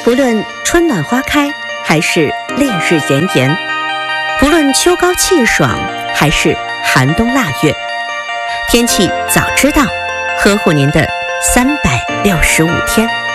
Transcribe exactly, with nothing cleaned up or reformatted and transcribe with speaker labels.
Speaker 1: 不论春暖花开，还是烈日炎炎；不论秋高气爽，还是寒冬腊月，天气早知道，呵护您的三百六十五天。